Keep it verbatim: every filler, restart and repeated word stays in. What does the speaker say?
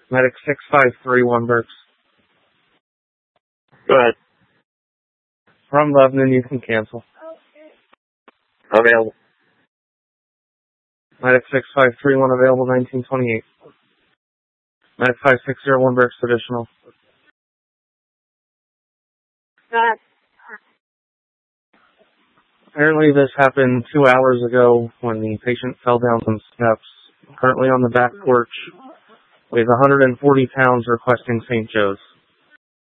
Medic six five three one Burks. Go ahead. From Lebanon, you can cancel. Available. Medic six five three one available, nineteen twenty-eight. Medic five six zero one Burks, additional. Go ahead. Apparently this happened two hours ago when the patient fell down some steps. Currently on the back porch, weighs one hundred forty pounds, requesting Saint Joe's.